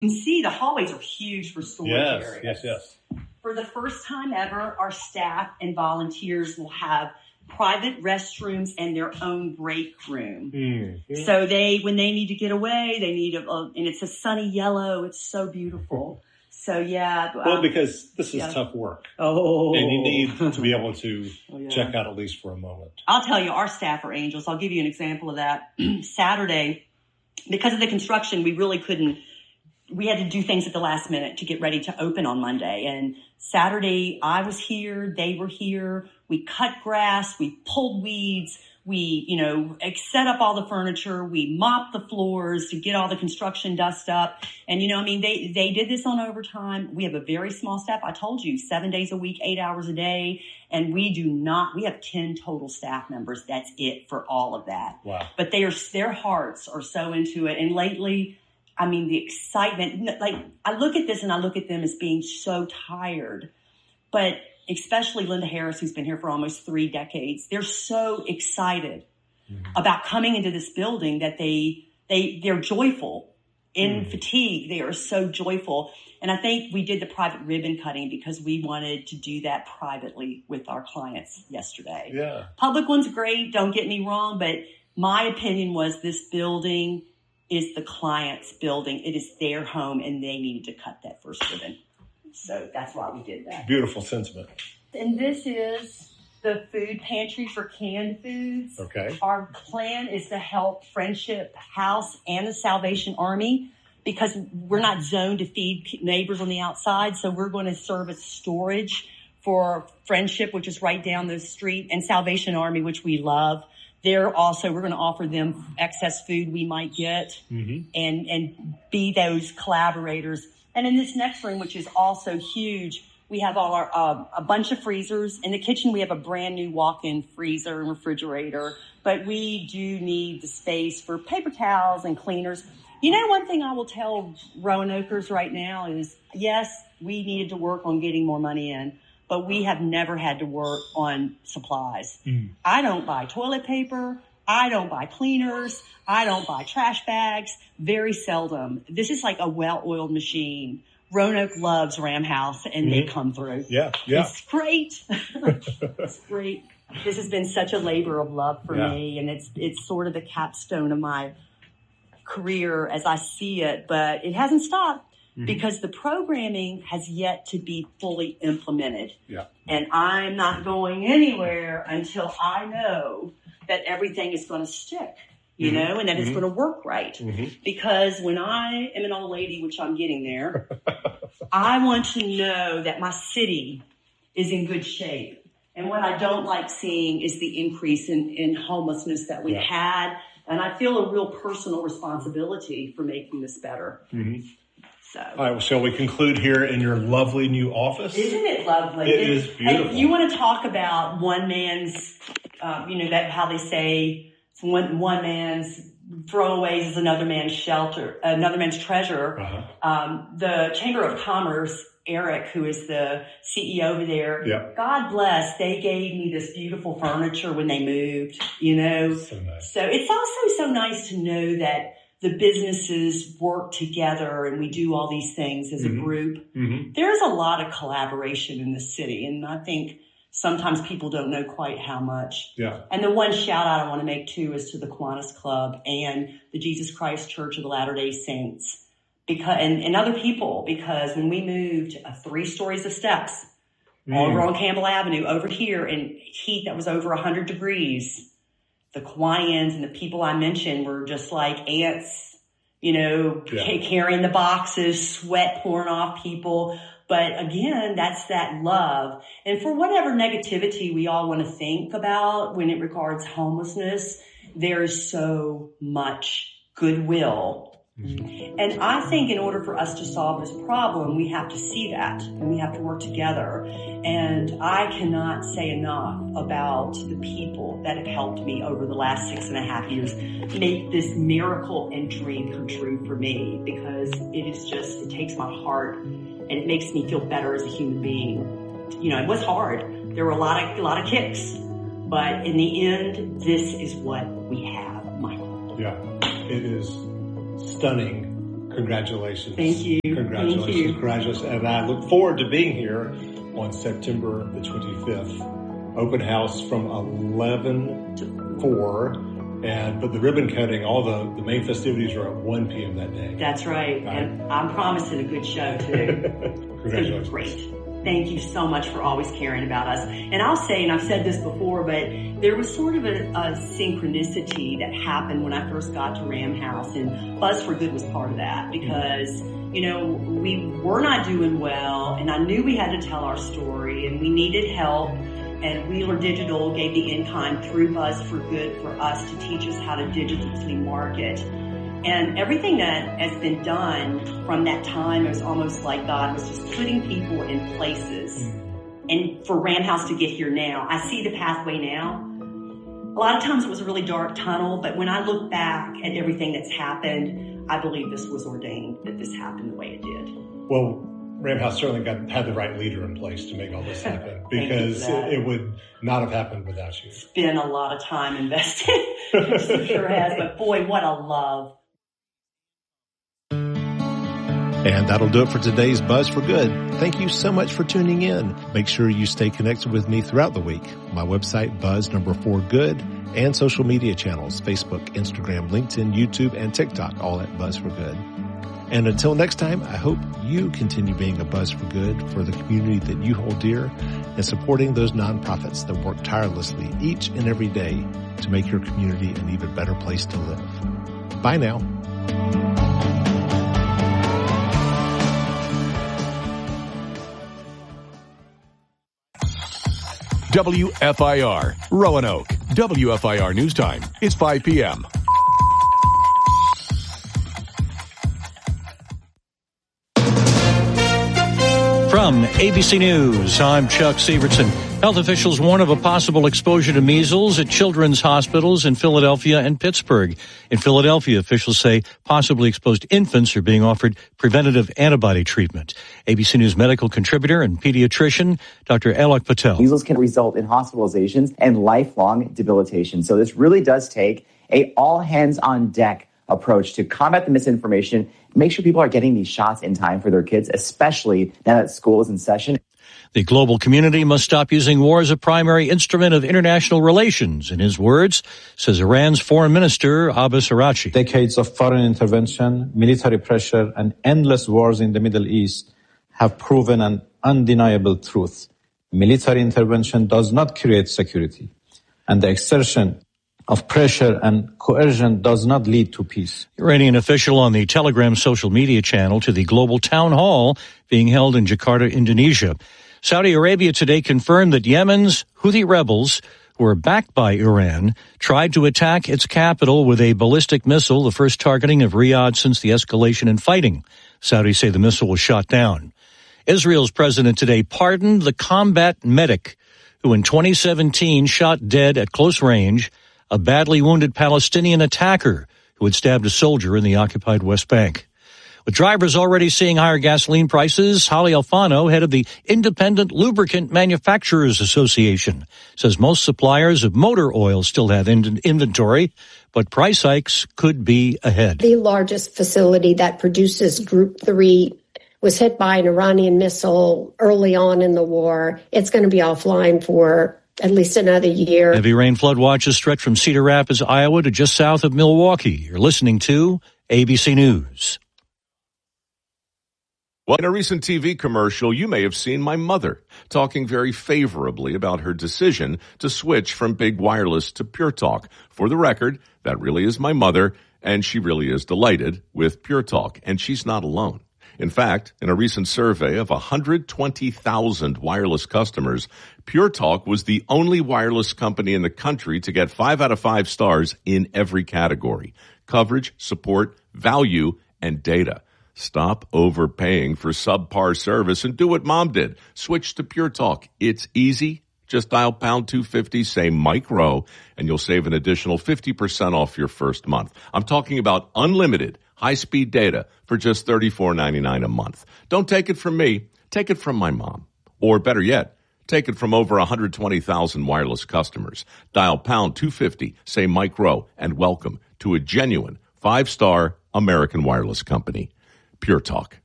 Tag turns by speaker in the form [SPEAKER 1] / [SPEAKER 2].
[SPEAKER 1] You can see the hallways are huge for storage areas.
[SPEAKER 2] Yes.
[SPEAKER 1] For the first time ever, our staff and volunteers will have private restrooms and their own break room. Mm-hmm. So when they need to get away, they need and it's a sunny yellow. It's so beautiful. So yeah.
[SPEAKER 2] Well, because this is tough work.
[SPEAKER 1] Oh.
[SPEAKER 2] And you need to be able to check out at least for a moment.
[SPEAKER 1] I'll tell you, our staff are angels. I'll give you an example of that. Saturday, because of the construction, we had to do things at the last minute to get ready to open on Monday. And Saturday, I was here, they were here. We cut grass, we pulled weeds, we, set up all the furniture, we mopped the floors to get all the construction dust up. And, they did this on overtime. We have a very small staff. I told you, 7 days a week, 8 hours a day. And we have 10 total staff members. That's it for all of that.
[SPEAKER 2] Wow.
[SPEAKER 1] But their hearts are so into it. And lately, the excitement, I look at this and I look at them as being so tired, but especially Linda Harris, who's been here for almost 3 decades, they're so excited about coming into this building that they're joyful in fatigue. They are so joyful. And I think we did the private ribbon cutting because we wanted to do that privately with our clients yesterday.
[SPEAKER 2] Yeah.
[SPEAKER 1] Public one's great. Don't get me wrong. But my opinion was this building is the client's building. It is their home, and they needed to cut that first ribbon. So that's why we did that.
[SPEAKER 2] Beautiful sentiment.
[SPEAKER 1] And this is the food pantry for canned foods.
[SPEAKER 2] Okay.
[SPEAKER 1] Our plan is to help Friendship House and the Salvation Army because we're not zoned to feed neighbors on the outside. So we're going to serve as storage for Friendship, which is right down the street, and Salvation Army, which we love. We're going to offer them excess food we might get and be those collaborators. And in this next room, which is also huge, we have all a bunch of freezers. In the kitchen, we have a brand new walk-in freezer and refrigerator, but we do need the space for paper towels and cleaners. One thing I will tell Roanokers right now is, yes, we needed to work on getting more money in, but we have never had to work on supplies. I don't buy toilet paper. I don't buy cleaners. I don't buy trash bags. Very seldom. This is like a well-oiled machine. Roanoke loves Ram House, and they come through.
[SPEAKER 2] Yeah.
[SPEAKER 1] It's great. It's great. This has been such a labor of love for me, and it's sort of the capstone of my career as I see it, but it hasn't stopped. Because the programming has yet to be fully implemented.
[SPEAKER 2] Yeah.
[SPEAKER 1] And I'm not going anywhere until I know that everything is going to stick, and that it's going to work right. Because when I am an old lady, which I'm getting there, I want to know that my city is in good shape. And what I don't like seeing is the increase in homelessness that we've had. And I feel a real personal responsibility for making this better. So.
[SPEAKER 2] All right, shall we conclude here in your lovely new office?
[SPEAKER 1] Isn't it lovely?
[SPEAKER 2] It is beautiful.
[SPEAKER 1] And you want to talk about one man's, that how they say one man's throwaways is another man's shelter, another man's treasure. The Chamber of Commerce, Eric, who is the CEO over there, God bless, they gave me this beautiful furniture when they moved,
[SPEAKER 2] So nice.
[SPEAKER 1] So it's also so nice to know that the businesses work together and we do all these things as a group. There's a lot of collaboration in the city, and I think sometimes people don't know quite how much.
[SPEAKER 2] Yeah.
[SPEAKER 1] And the one shout out I want to make too is to the Kiwanis Club and the Jesus Christ Church of the Latter-day Saints and other people, because when we moved 3 stories of steps over on Campbell Avenue over here in heat that was over 100 degrees, the Kiwanians and the people I mentioned were just like ants, carrying the boxes, sweat pouring off people. But again, that's that love. And for whatever negativity we all want to think about when it regards homelessness, there is so much goodwill. And I think in order for us to solve this problem, we have to see that and we have to work together. And I cannot say enough about the people that have helped me over the last 6.5 years make this miracle and dream come true for me, because it takes my heart and it makes me feel better as a human being. It was hard. There were a lot of kicks, but in the end, this is what we have, Michael.
[SPEAKER 2] Yeah, it is stunning Congratulations.
[SPEAKER 1] Thank you.
[SPEAKER 2] Congratulations.
[SPEAKER 1] Thank you.
[SPEAKER 2] Congratulations. And I look forward to being here on September the 25th. Open house from 11 to 4. But the ribbon cutting, all the main festivities are at 1 p.m. that day.
[SPEAKER 1] That's right. And I'm promising a good show, too.
[SPEAKER 2] Congratulations.
[SPEAKER 1] Great. Thank you so much for always caring about us. And I'll say, and I've said this before, but there was sort of a synchronicity that happened when I first got to Ram House, and Buzz for Good was part of that because, we were not doing well, and I knew we had to tell our story, and we needed help. And Wheeler Digital gave the in-kind through Buzz for Good for us to teach us how to digitally market. And everything that has been done from that time, it was almost like God was just putting people in places. And for Ram House to get here now, I see the pathway now. A lot of times it was a really dark tunnel, but when I look back at everything that's happened, I believe this was ordained, that this happened the way it did.
[SPEAKER 2] Well, Ram House certainly had the right leader in place to make all this happen because it would not have happened without you.
[SPEAKER 1] It's been a lot of time invested. It sure has, but boy, what a love.
[SPEAKER 3] And that'll do it for today's Buzz for Good. Thank you so much for tuning in. Make sure you stay connected with me throughout the week. My website, Buzz4Good, and social media channels, Facebook, Instagram, LinkedIn, YouTube, and TikTok, all at Buzz for Good. And until next time, I hope you continue being a Buzz for Good for the community that you hold dear and supporting those nonprofits that work tirelessly each and every day to make your community an even better place to live. Bye now.
[SPEAKER 4] WFIR, Roanoke. WFIR News Time. It's 5 p.m.
[SPEAKER 5] From ABC News, I'm Chuck Severson. Health officials warn of a possible exposure to measles at children's hospitals in Philadelphia and Pittsburgh. In Philadelphia, officials say possibly exposed infants are being offered preventative antibody treatment. ABC News medical contributor and pediatrician, Dr. Alok Patel.
[SPEAKER 6] Measles can result in hospitalizations and lifelong debilitation. So this really does take a all-hands-on-deck approach to combat the misinformation, make sure people are getting these shots in time for their kids, especially now that school is in session.
[SPEAKER 5] The global community must stop using war as a primary instrument of international relations, in his words, says Iran's Foreign Minister Abbas Araghchi.
[SPEAKER 7] Decades of foreign intervention, military pressure, and endless wars in the Middle East have proven an undeniable truth. Military intervention does not create security, and the exertion of pressure and coercion does not lead to peace.
[SPEAKER 5] Iranian official on the Telegram social media channel to the global town hall being held in Jakarta, Indonesia. Saudi Arabia today confirmed that Yemen's Houthi rebels, who are backed by Iran, tried to attack its capital with a ballistic missile, the first targeting of Riyadh since the escalation in fighting. Saudis say the missile was shot down. Israel's president today pardoned the combat medic who in 2017 shot dead at close range a badly wounded Palestinian attacker who had stabbed a soldier in the occupied West Bank. With drivers already seeing higher gasoline prices, Holly Alfano, head of the Independent Lubricant Manufacturers Association, says most suppliers of motor oil still have inventory, but price hikes could be ahead.
[SPEAKER 8] The largest facility that produces Group 3 was hit by an Iranian missile early on in the war. It's going to be offline for at least another year.
[SPEAKER 5] Heavy rain flood watches stretch from Cedar Rapids, Iowa to just south of Milwaukee. You're listening to ABC News.
[SPEAKER 4] Well, in a recent TV commercial, you may have seen my mother talking very favorably about her decision to switch from big wireless to Pure Talk. For the record, that really is my mother, and she really is delighted with Pure Talk, and she's not alone. In fact, in a recent survey of 120,000 wireless customers, Pure Talk was the only wireless company in the country to get 5 out of 5 stars in every category: coverage, support, value, and data. Stop overpaying for subpar service and do what Mom did. Switch to Pure Talk. It's easy. Just dial pound 250, say Mike Rowe, and you'll save an additional 50% off your first month. I'm talking about unlimited high-speed data for just $34.99 a month. Don't take it from me. Take it from my mom. Or better yet, take it from over 120,000 wireless customers. Dial pound 250, say Mike Rowe, and welcome to a genuine 5-star American wireless company. Pure Talk.